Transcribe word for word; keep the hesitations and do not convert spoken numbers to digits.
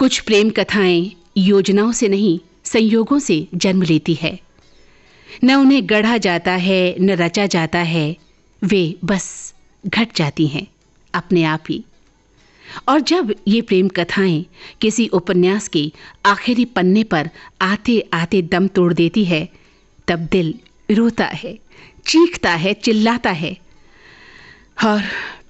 कुछ प्रेम कथाएं योजनाओं से नहीं, संयोगों से जन्म लेती है। न उन्हें गढ़ा जाता है, न रचा जाता है, वे बस घट जाती हैं अपने आप ही। और जब ये प्रेम कथाएं किसी उपन्यास के आखिरी पन्ने पर आते आते दम तोड़ देती है, तब दिल रोता है, चीखता है, चिल्लाता है और